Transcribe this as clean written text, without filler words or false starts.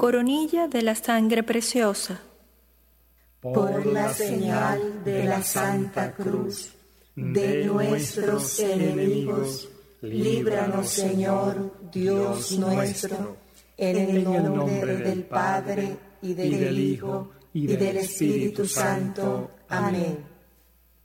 coronilla de la sangre preciosa. Por la señal de la Santa Cruz de nuestros enemigos, líbranos, Señor, Dios nuestro, en el nombre del Padre, y del Hijo, y del Espíritu Santo. Amén.